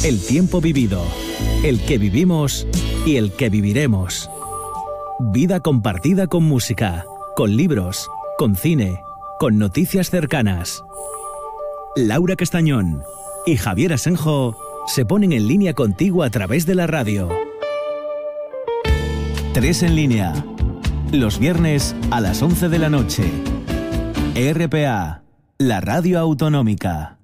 el tiempo vivido, el que vivimos y el que viviremos. Vida compartida con música, con libros, con cine, con noticias cercanas. Laura Castañón y Javier Asenjo se ponen en línea contigo a través de la radio. 3 en línea. Los viernes a las 11 de la noche. RPA, la radio autonómica.